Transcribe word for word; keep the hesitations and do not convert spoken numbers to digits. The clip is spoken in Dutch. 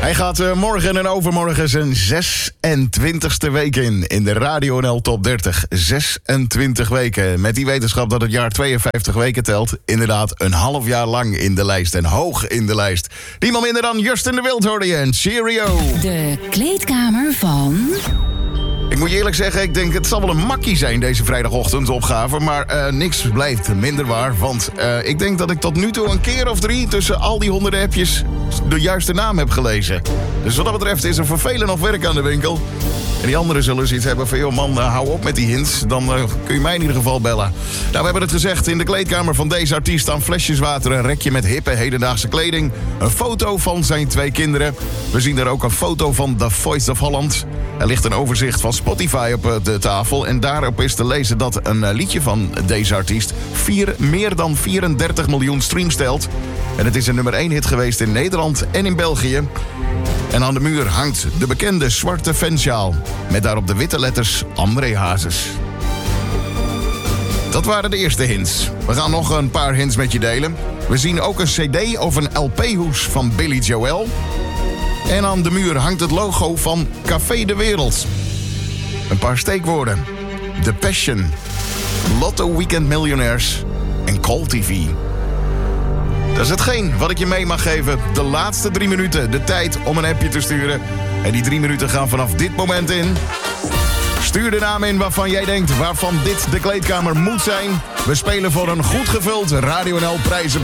Hij gaat uh, morgen en overmorgen zijn zesentwintigste week in. In de Radio N L Top dertig. zesentwintig weken. Met die wetenschap dat het jaar tweeënvijftig weken telt. Inderdaad een half jaar lang in de lijst. En hoog in de lijst. Niemand minder dan Justin de Wild hoorde je. En cheerio. De kleedkamer van... Ik moet je eerlijk zeggen, ik denk het zal wel een makkie zijn deze vrijdagochtendopgave. Maar uh, niks blijft minder waar. Want uh, ik denk dat ik tot nu toe een keer of drie tussen al die honderden appjes de juiste naam heb gelezen. Dus wat dat betreft is er vervelend nog werk aan de winkel. En die anderen zullen zoiets hebben van, joh man, uh, hou op met die hints. Dan uh, kun je mij in ieder geval bellen. Nou, we hebben het gezegd, in de kleedkamer van deze artiest staan flesjes water, een rekje met hippe hedendaagse kleding, een foto van zijn twee kinderen. We zien daar ook een foto van The Voice of Holland. Er ligt een overzicht van Spotify op de tafel. En daarop is te lezen dat een liedje van deze artiest vier, meer dan vierendertig miljoen streams telt. En het is een nummer één hit geweest in Nederland en in België. En aan de muur hangt de bekende zwarte fansjaal met daarop de witte letters André Hazes. Dat waren de eerste hints. We gaan nog een paar hints met je delen. We zien ook een cd of een L P-hoes van Billy Joel. En aan de muur hangt het logo van Café de Wereld. Een paar steekwoorden. The Passion, Lotto Weekend Millionaires en Call T V. Dat is hetgeen wat ik je mee mag geven. De laatste drie minuten, de tijd om een appje te sturen. En die drie minuten gaan vanaf dit moment in. Stuur de naam in waarvan jij denkt waarvan dit de kleedkamer moet zijn. We spelen voor een goed gevuld Radio N L prijzen.